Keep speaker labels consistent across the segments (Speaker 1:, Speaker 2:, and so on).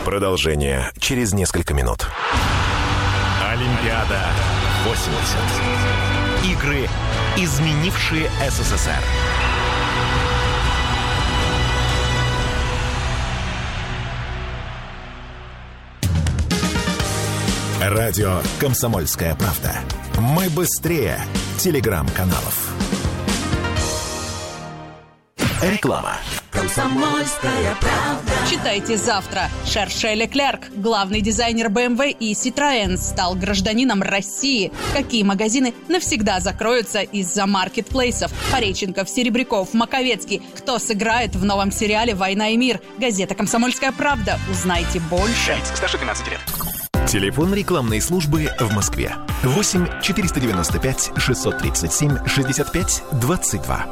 Speaker 1: Продолжение через несколько минут.
Speaker 2: Олимпиада 80. Игры, изменившие СССР.
Speaker 1: Радио «Комсомольская правда». Мы быстрее телеграм-каналов. Реклама.
Speaker 3: «Комсомольская правда».
Speaker 4: Читайте завтра. Шерше Леклерк, главный дизайнер BMW и Citroën, стал гражданином России. Какие магазины навсегда закроются из-за маркетплейсов? Пореченков, Серебряков, Маковецкий. Кто сыграет в новом сериале «Война и мир»? Газета «Комсомольская правда». Узнайте больше.
Speaker 2: Старше 12 лет.
Speaker 1: Телефон рекламной службы в Москве. 8 495 637 65 22.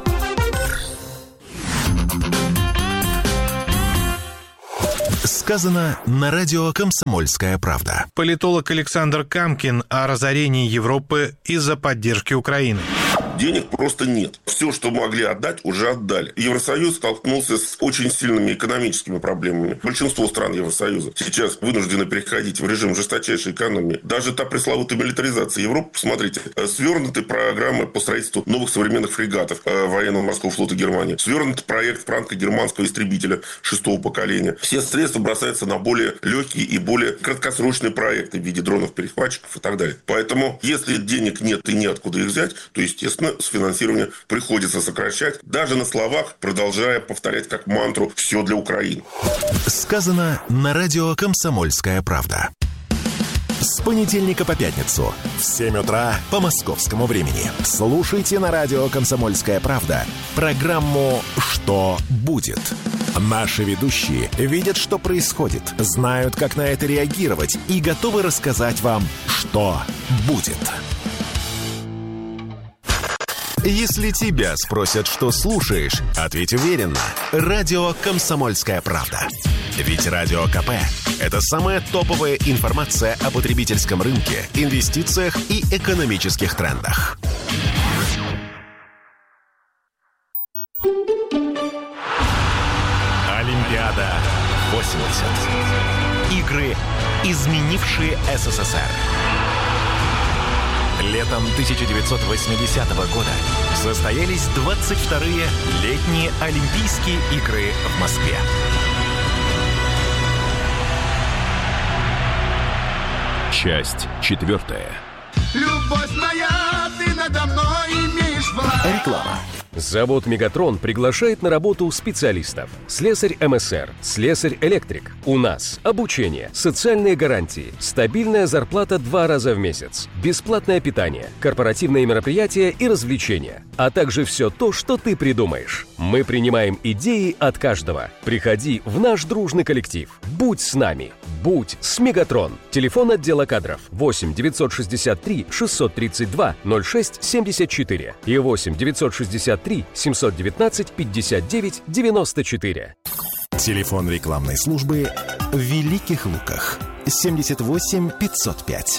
Speaker 1: Сказано на радио «Комсомольская правда».
Speaker 5: Политолог Александр Камкин о разорении Европы из-за поддержки Украины.
Speaker 6: Денег просто нет. Все, что могли отдать, уже отдали. Евросоюз столкнулся с очень сильными экономическими проблемами. Большинство стран Евросоюза сейчас вынуждены переходить в режим жесточайшей экономии. Даже та пресловутая милитаризация Европы, посмотрите, свернуты программы по строительству новых современных фрегатов военного морского флота Германии. Свернут проект франко-германского истребителя 6-го поколения. Все средства бросаются на более легкие и более краткосрочные проекты в виде дронов-перехватчиков и так далее. Поэтому, если денег нет и неоткуда их взять, то, естественно, с финансирования приходится сокращать, даже на словах, продолжая повторять как мантру «все для Украины».
Speaker 1: Сказано на радио «Комсомольская правда». С понедельника по пятницу в 7 утра по московскому времени. Слушайте на радио «Комсомольская правда» программу «Что будет?». Наши ведущие видят, что происходит, знают, как на это реагировать и готовы рассказать вам, что будет. Если тебя спросят, что слушаешь, ответь уверенно. Радио «Комсомольская правда». Ведь Радио КП – это самая топовая информация о потребительском рынке, инвестициях и экономических трендах.
Speaker 2: Олимпиада 80. Игры, изменившие СССР. Летом 1980 года состоялись 22-е летние Олимпийские игры в Москве. Часть 4.
Speaker 3: Любовь моя, ты надо мной имеешь власть.
Speaker 1: Реклама.
Speaker 7: Завод «Мегатрон» приглашает на работу специалистов. Слесарь МСР, слесарь-электрик. У нас обучение, социальные гарантии, стабильная зарплата 2 раза в месяц, бесплатное питание, корпоративные мероприятия и развлечения, а также все то, что ты придумаешь. Мы принимаем идеи от каждого. Приходи в наш дружный коллектив. Будь с нами. Будь с «Мегатрон». Телефон отдела кадров 8 963 632 06 74 и 8 963 719 59 94.
Speaker 1: Телефон рекламной службы в Великих Луках 78 505.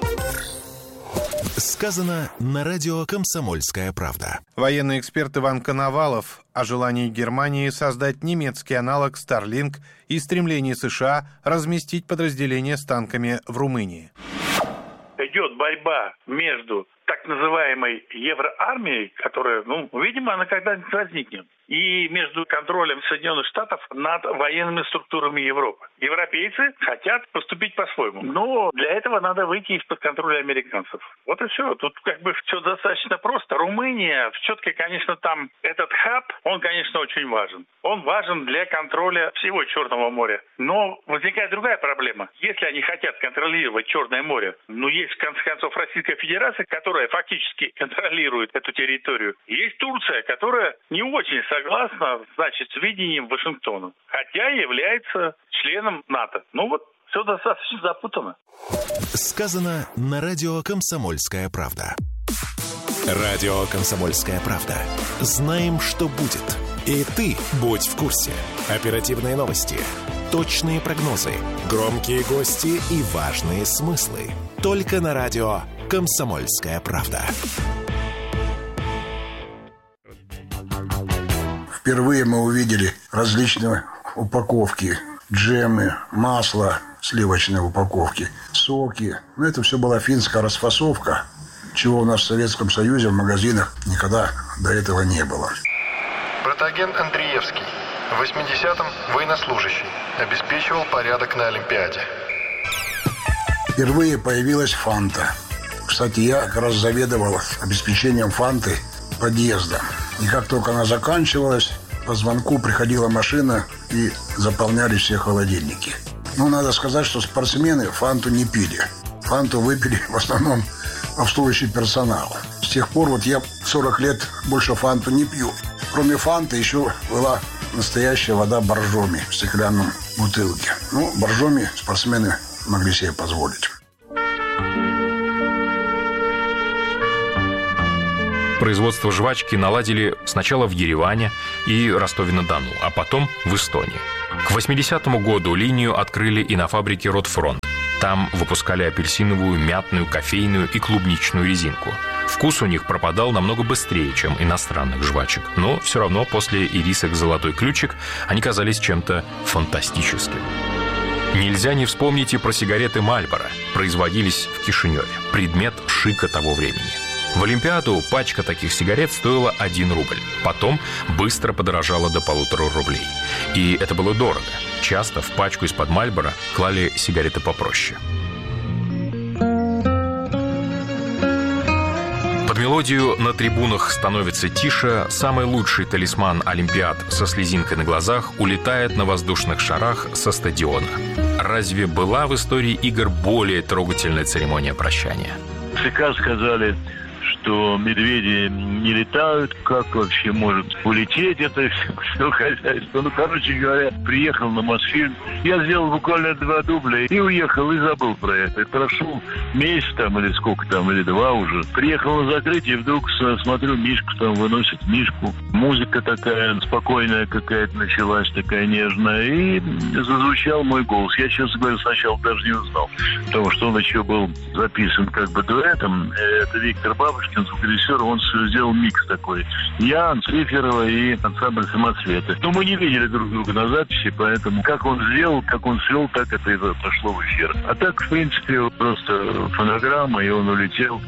Speaker 1: Сказано на радио «Комсомольская правда».
Speaker 5: Военный эксперт Иван Коновалов о желании Германии создать немецкий аналог Starlink и стремлении США разместить подразделения с танками в Румынии.
Speaker 8: Идет борьба между так называемой евроармией, которая, видимо, она когда-нибудь возникнет, и между контролем Соединенных Штатов над военными структурами Европы. Европейцы хотят поступить по-своему, но для этого надо выйти из-под контроля американцев. Вот и все. Тут все достаточно просто. Румыния, все-таки, конечно, там этот хаб, он, конечно, очень важен. Он важен для контроля всего Черного моря. Но возникает другая проблема. Если они хотят контролировать Черное море, есть, в конце концов, Российская Федерация, которая фактически контролирует эту территорию. Есть Турция, которая не очень согласна, с видением Вашингтона, хотя является членом НАТО. Все достаточно запутано.
Speaker 1: Сказано на радио «Комсомольская правда». Радио «Комсомольская правда». Знаем, что будет. И ты будь в курсе. Оперативные новости, точные прогнозы, громкие гости и важные смыслы. Только на радио «Комсомольская правда».
Speaker 9: Впервые мы увидели различные упаковки джемы, масло сливочной упаковки, соки. Но это все была финская расфасовка, чего у нас в Советском Союзе в магазинах никогда до этого не было.
Speaker 10: Протоген Андреевский. В 80-м военнослужащий. Обеспечивал порядок на Олимпиаде.
Speaker 9: Впервые появилась «Фанта». Кстати, я как раз заведовал обеспечением «Фанты» подъезда. И как только она заканчивалась, по звонку приходила машина и заполняли все холодильники. Ну, надо сказать, что спортсмены «Фанту» не пили. «Фанту» выпили в основном обслуживающий персонал. С тех пор вот я 40 лет больше «Фанту» не пью. Кроме «Фанты» еще была настоящая вода боржоми в стеклянном бутылке. Ну, боржоми спортсмены могли себе позволить.
Speaker 2: Производство жвачки наладили сначала в Ереване и Ростове-на-Дону, а потом в Эстонии. К 80-му году линию открыли и на фабрике «Ротфронт». Там выпускали апельсиновую, мятную, кофейную и клубничную резинку. Вкус у них пропадал намного быстрее, чем иностранных жвачек. Но все равно после ирисок «Золотой ключик» они казались чем-то фантастическим. Нельзя не вспомнить и про сигареты «Мальборо». Производились в Кишиневе. Предмет шика того времени. В Олимпиаду пачка таких сигарет стоила 1 рубль. Потом быстро подорожала до 1,5 рублей. И это было дорого. Часто в пачку из-под «Мальборо» клали сигареты попроще. Под мелодию «На трибунах становится тише» самый лучший талисман Олимпиад со слезинкой на глазах улетает на воздушных шарах со стадиона. Разве была в истории игр более трогательная церемония прощания?
Speaker 11: ЦК сказали, что медведи не летают, как вообще может улететь это все хозяйство. Ну, короче говоря, приехал на Мосфильм, я сделал буквально 2 дубля и уехал, и забыл про это. Прошел месяц там, или сколько там, или 2 уже. Приехал на закрытие, вдруг смотрю, Мишку там выносит, Мишку. Музыка такая спокойная какая-то началась, такая нежная, и зазвучал мой голос. Я, честно говоря, сначала даже не узнал, потому что он еще был записан как бы дуэтом. Это Виктор Бабушкин, звукорежиссер, он сделал микс такой. Я, Циферова и ансамбль «Самоцветы». Но мы не видели друг друга на записи, поэтому как он сделал, как он свел, так это и пошло в эфир. А так, в принципе, просто фонограмма, и он улетел.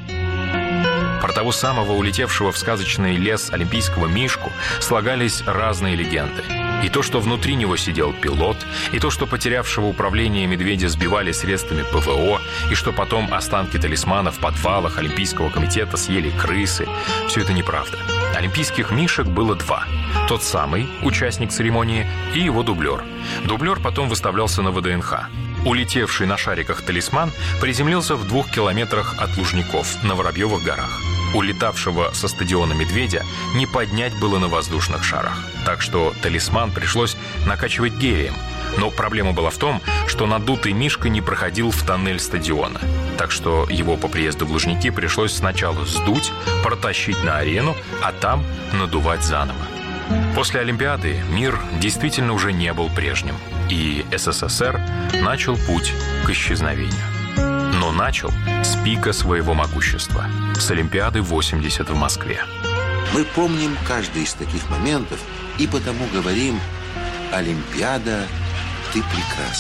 Speaker 2: Про того самого улетевшего в сказочный лес олимпийского Мишку слагались разные легенды. И то, что внутри него сидел пилот, и то, что потерявшего управление медведя сбивали средствами ПВО, и что потом останки талисмана в подвалах Олимпийского комитета съели крысы – все это неправда. Олимпийских Мишек было 2. Тот самый, участник церемонии, и его дублер. Дублер потом выставлялся на ВДНХ. Улетевший на шариках талисман приземлился в 2 километрах от Лужников на Воробьевых горах. Улетавшего со стадиона медведя не поднять было на воздушных шарах. Так что талисман пришлось накачивать гелием. Но проблема была в том, что надутый Мишка не проходил в тоннель стадиона. Так что его по приезду в Лужники пришлось сначала сдуть, протащить на арену, а там надувать заново. После Олимпиады мир действительно уже не был прежним. И СССР начал путь к исчезновению. Но начал с пика своего могущества, с Олимпиады 80 в Москве.
Speaker 12: Мы помним каждый из таких моментов и потому говорим: Олимпиада, ты прекрасна.